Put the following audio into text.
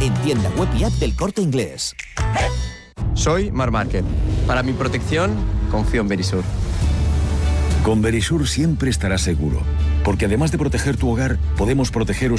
en tienda web y app del Corte Inglés. Soy Marc Márquez. Para mi protección, confío en Verisur. Con Verisur siempre estarás seguro, porque además de proteger tu hogar, podemos protegeros